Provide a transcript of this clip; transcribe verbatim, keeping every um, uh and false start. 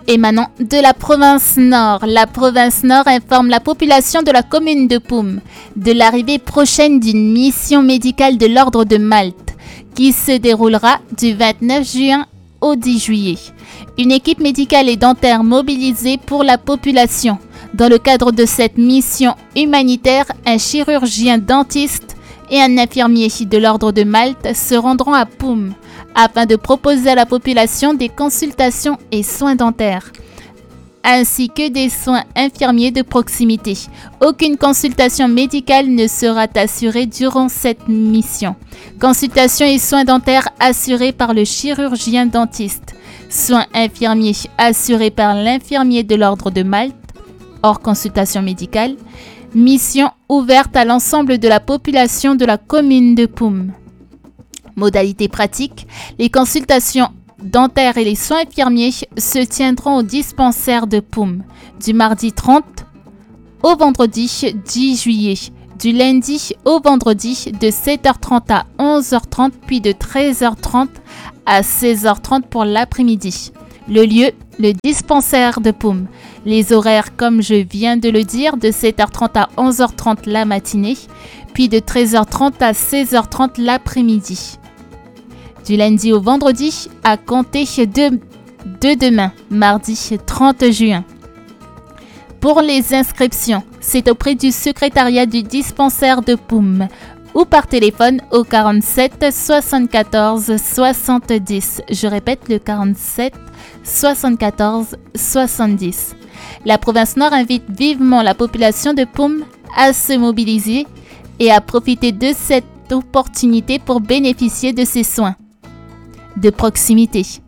Émanant de la province Nord, la province Nord informe la population de la commune de Poum de l'arrivée prochaine d'une mission médicale de l'Ordre de Malte qui se déroulera du vingt-neuf juin au dix juillet. Une équipe médicale et dentaire mobilisée pour la population. Dans le cadre de cette mission humanitaire, un chirurgien dentiste et un infirmier de l'Ordre de Malte se rendront à Poum afin de proposer à la population des consultations et soins dentaires, ainsi que des soins infirmiers de proximité. Aucune consultation médicale ne sera assurée durant cette mission. Consultations et soins dentaires assurés par le chirurgien dentiste. Soins infirmiers assurés par l'infirmier de l'Ordre de Malte, hors consultation médicale. Mission ouverte à l'ensemble de la population de la commune de Poum. Modalité pratique, les consultations dentaires et les soins infirmiers se tiendront au dispensaire de Poum du mardi trente au vendredi dix juillet, du lundi au vendredi de sept heures trente à onze heures trente puis de treize heures trente à seize heures trente pour l'après-midi. Le lieu, le dispensaire de Poum. Les horaires, comme je viens de le dire, de sept heures trente à onze heures trente la matinée, puis de treize heures trente à seize heures trente l'après-midi. Du lundi au vendredi à compter de, de demain, mardi trente juin. Pour les inscriptions, c'est auprès du secrétariat du dispensaire de Poum ou par téléphone au quarante-sept soixante-quatorze soixante-dix. Je répète, le quarante-sept soixante-quatorze soixante-dix. La province Nord invite vivement la population de Poum à se mobiliser et à profiter de cette opportunité pour bénéficier de ces soins de proximité.